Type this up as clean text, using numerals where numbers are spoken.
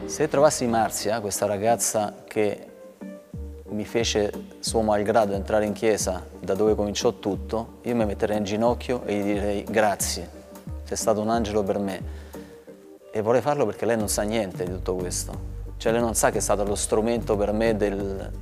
Se trovassi Marzia, questa ragazza che mi fece suo malgrado entrare in chiesa, da dove cominciò tutto, io mi metterei in ginocchio e gli direi grazie, sei stato un angelo per me. E vorrei farlo perché lei non sa niente di tutto questo. Cioè lei non sa che è stato lo strumento per me